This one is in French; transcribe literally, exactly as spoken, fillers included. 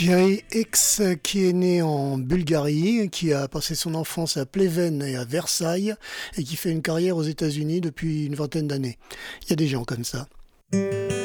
Thierry X, qui est né en Bulgarie, qui a passé son enfance à Pleven et à Versailles, et qui fait une carrière aux États-Unis depuis une vingtaine d'années. Il y a des gens comme ça.